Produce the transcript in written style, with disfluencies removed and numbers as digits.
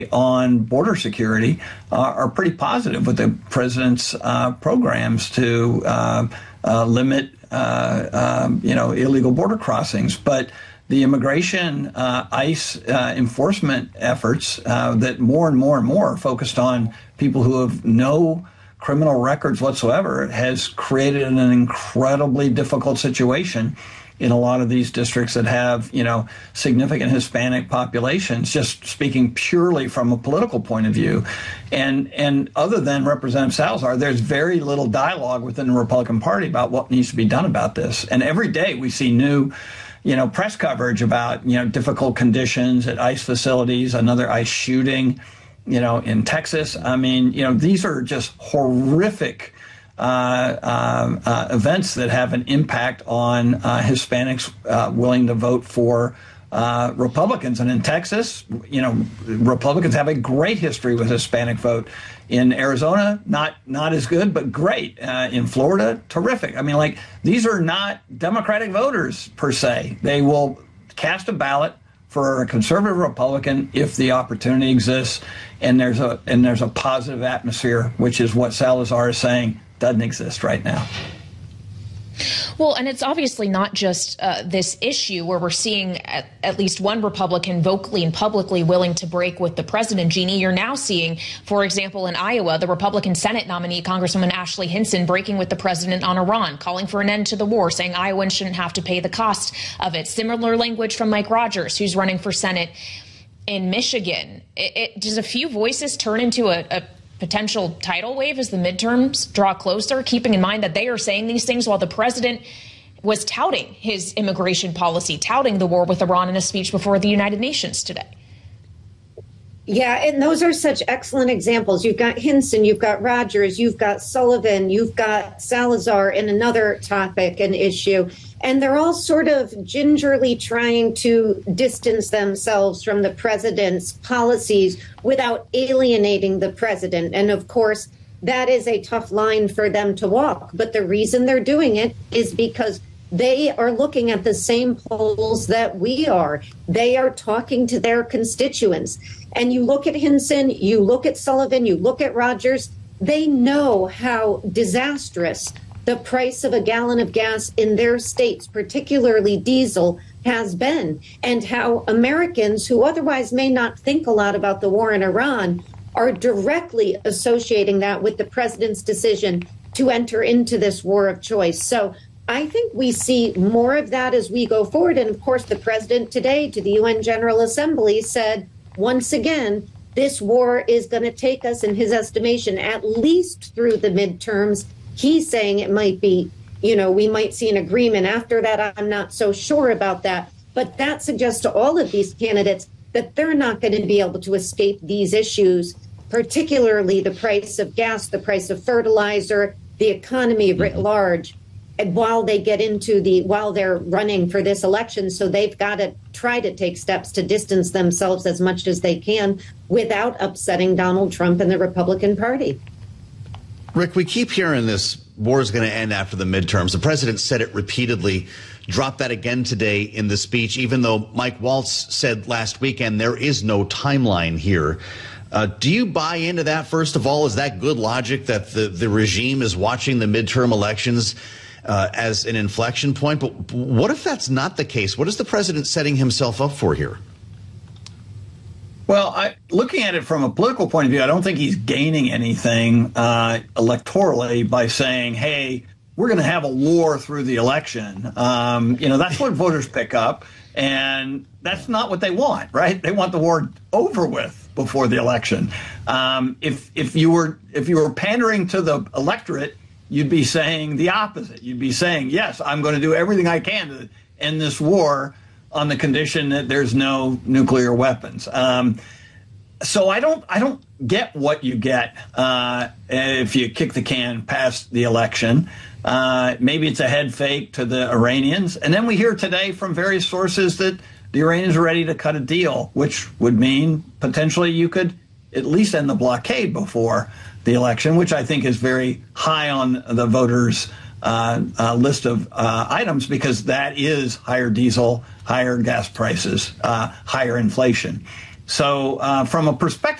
on border security are pretty positive with the president's programs to limit, illegal border crossings. But the immigration ICE enforcement efforts that more and more and more are focused on people who have no criminal records whatsoever has created an incredibly difficult situation in a lot of these districts that have, significant Hispanic populations, just speaking purely from a political point of view. And other than Representative Salazar, there's very little dialogue within the Republican Party about what needs to be done about this. And every day we see new, press coverage about, difficult conditions at ICE facilities, another ICE shooting, in Texas. I mean, these are just horrific events that have an impact on Hispanics willing to vote for Republicans. And in Texas, Republicans have a great history with Hispanic vote. In Arizona, not as good, but great. In Florida, terrific. I mean, these are not Democratic voters per se. They will cast a ballot for a conservative Republican if the opportunity exists, and there's a positive atmosphere, which is what Salazar is saying doesn't exist right now. Well, and it's obviously not just this issue where we're seeing at least one Republican vocally and publicly willing to break with the president. Jeannie, you're now seeing, for example, in Iowa, the Republican Senate nominee, Congresswoman Ashley Hinson, breaking with the president on Iran, calling for an end to the war, saying Iowans shouldn't have to pay the cost of it. Similar language from Mike Rogers, who's running for Senate in Michigan. Does a few voices turn into a potential tidal wave as the midterms draw closer, keeping in mind that they are saying these things while the president was touting his immigration policy, touting the war with Iran in a speech before the United Nations today? Yeah, and those are such excellent examples. You've got Hinson, you've got Rogers, you've got Sullivan, you've got Salazar in another topic and issue. And they're all sort of gingerly trying to distance themselves from the president's policies without alienating the president. And of course, that is a tough line for them to walk. But the reason they're doing it is because they are looking at the same polls that we are. They are talking to their constituents. And you look at Hinson, you look at Sullivan, you look at Rogers, they know how disastrous the price of a gallon of gas in their states, particularly diesel, has been, and how Americans who otherwise may not think a lot about the war in Iran are directly associating that with the president's decision to enter into this war of choice. So I think we see more of that as we go forward. And of course, the president today to the UN General Assembly said, once again, this war is going to take us, in his estimation, at least through the midterms. He's saying it might be, we might see an agreement after that. I'm not so sure about that. But that suggests to all of these candidates that they're not going to be able to escape these issues, particularly the price of gas, the price of fertilizer, the economy writ large, and while they're running for this election. So they've got to try to take steps to distance themselves as much as they can without upsetting Donald Trump and the Republican Party. Rick, we keep hearing this war is going to end after the midterms. The president said it repeatedly, dropped that again today in the speech, even though Mike Waltz said last weekend there is no timeline here. Do you buy into that, first of all? Is that good logic that the regime is watching the midterm elections as an inflection point? But what if that's not the case? What is the president setting himself up for here? Well, looking at it from a political point of view, I don't think he's gaining anything electorally by saying, hey, we're going to have a war through the election. That's what voters pick up. And that's not what they want, right? They want the war over with before the election. If you were pandering to the electorate, you'd be saying the opposite. You'd be saying, yes, I'm going to do everything I can to end this war on the condition that there's no nuclear weapons. So I don't get what you get if you kick the can past the election. Maybe it's a head fake to the Iranians. And then we hear today from various sources that the Iranians are ready to cut a deal, which would mean potentially you could at least end the blockade before the election, which I think is very high on the voters' list of items, because that is higher diesel, higher gas prices, higher inflation. So from a perspective